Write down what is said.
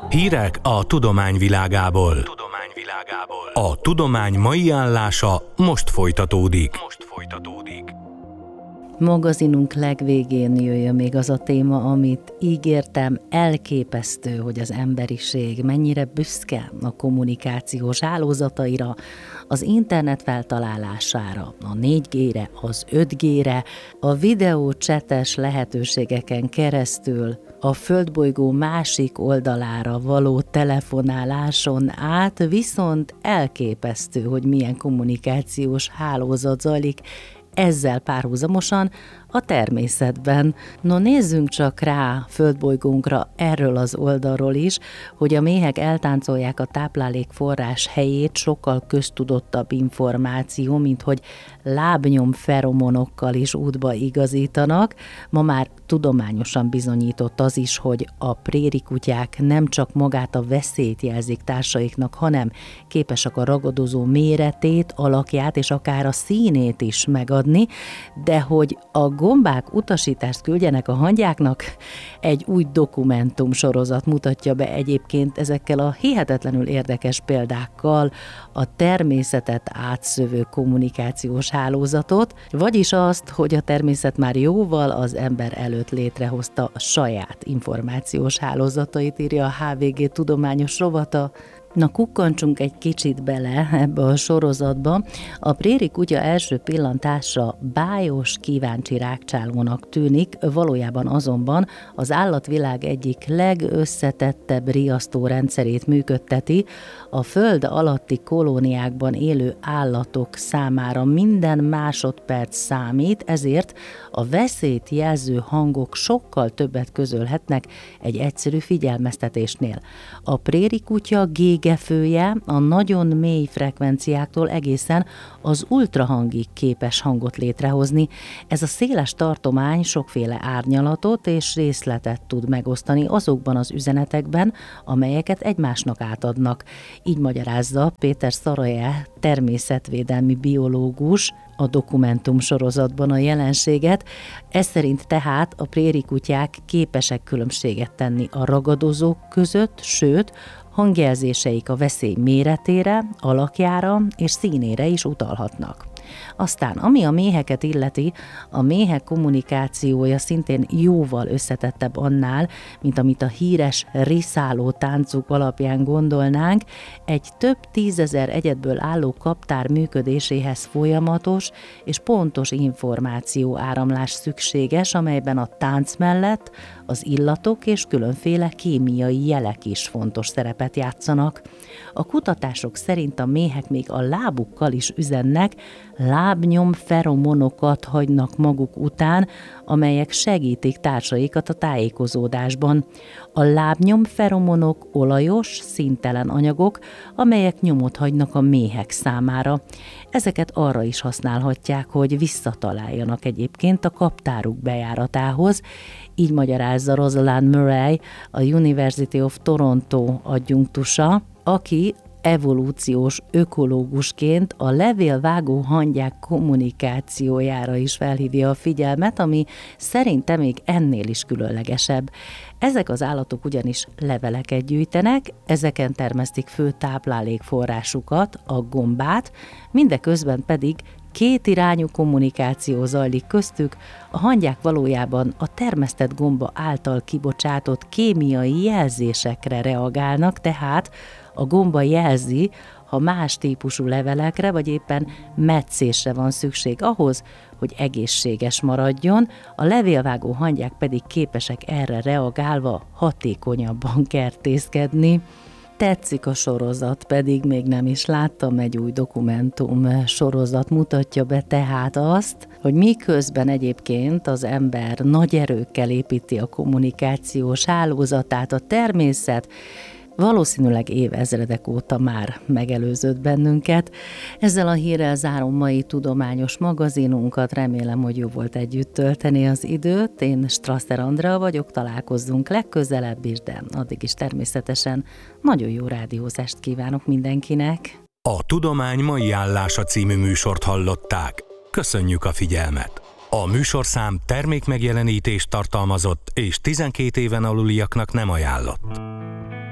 Hírek a tudomány világából. A tudomány mai állása most folytatódik. Magazinunk legvégén jöjjön még az a téma, amit ígértem, elképesztő, hogy az emberiség mennyire büszke a kommunikációs hálózataira, az internet feltalálására, a 4G-re, az 5G-re, a videócsetes lehetőségeken keresztül, a földbolygó másik oldalára való telefonáláson át, viszont elképesztő, hogy milyen kommunikációs hálózat zajlik ezzel párhuzamosan a természetben. No, nézzünk csak rá földbolygónkra erről az oldalról is, hogy a méhek eltáncolják a táplálékforrás helyét, sokkal köztudottabb információ, mint hogy lábnyom feromonokkal is útba igazítanak. Ma már tudományosan bizonyított az is, hogy a prérikutyák nem csak magát a veszélyt jelzik társaiknak, hanem képesek a ragadozó méretét, alakját és akár a színét is megadni, de hogy a gombák utasítást küldjenek a hangyáknak, egy új dokumentum sorozat mutatja be egyébként ezekkel a hihetetlenül érdekes példákkal a természetet átszövő kommunikációs hálózatot, vagyis azt, hogy a természet már jóval az ember előtt létrehozta a saját információs hálózatait, írja a HVG tudományos rovata. Na, kukkantsunk egy kicsit bele ebbe a sorozatba. A prérikutya első pillantásra bájos, kíváncsi rágcsálónak tűnik, valójában azonban az állatvilág egyik legösszetettebb riasztórendszerét működteti. A föld alatti kolóniákban élő állatok számára minden másodperc számít, ezért a veszélyt jelző hangok sokkal többet közölhetnek egy egyszerű figyelmeztetésnél. A prérikutya gégefője a nagyon mély frekvenciáktól egészen az ultrahangig képes hangot létrehozni. Ez a széles tartomány sokféle árnyalatot és részletet tud megosztani azokban az üzenetekben, amelyeket egymásnak átadnak. Így magyarázza Péter Szaraje, természetvédelmi biológus, a dokumentum sorozatban a jelenséget. Ez szerint tehát a prérikutyák képesek különbséget tenni a ragadozók között, sőt, hangjelzéseik a veszély méretére, alakjára és színére is utalhatnak. Aztán, ami a méheket illeti, a méhek kommunikációja szintén jóval összetettebb annál, mint amit a híres riszáló táncuk alapján gondolnánk. Egy több tízezer egyedből álló kaptár működéséhez folyamatos és pontos információ áramlás szükséges, amelyben a tánc mellett az illatok és különféle kémiai jelek is fontos szerepet játszanak. A kutatások szerint a méhek még a lábukkal is üzennek, lábnyom feromonokat hagynak maguk után, amelyek segítik társaikat a tájékozódásban. A lábnyom feromonok olajos, színtelen anyagok, amelyek nyomot hagynak a méhek számára. Ezeket arra is használhatják, hogy visszataláljanak egyébként a kaptáruk bejáratához. Így magyarázza Rosalind Murray, a University of Toronto adjunktusa, aki evolúciós ökológusként a levélvágó hangyák kommunikációjára is felhívja a figyelmet, ami szerintem még ennél is különlegesebb. Ezek az állatok ugyanis leveleket gyűjtenek, ezeken termesztik fő táplálékforrásukat, a gombát, mindeközben pedig kétirányú kommunikáció zajlik köztük, a hangyák valójában a termesztett gomba által kibocsátott kémiai jelzésekre reagálnak, tehát a gomba jelzi, ha más típusú levelekre vagy éppen metszésre van szükség ahhoz, hogy egészséges maradjon, a levélvágó hangyák pedig képesek erre reagálva hatékonyabban kertészkedni. Tetszik a sorozat, pedig még nem is láttam, egy új dokumentum sorozat mutatja be tehát azt, hogy miközben egyébként az ember nagy erőkkel építi a kommunikációs hálózatát, a természet valószínűleg évezredek óta már megelőzött bennünket. Ezzel a hírrel zárom mai tudományos magazinunkat, remélem, hogy jó volt együtt tölteni az időt. Én Strasser Andrea vagyok, találkozzunk legközelebb is, de addig is természetesen nagyon jó rádiózást kívánok mindenkinek. A Tudomány mai állása című műsort hallották. Köszönjük a figyelmet! A műsorszám termékmegjelenítést tartalmazott és 12 éven aluliaknak nem ajánlott.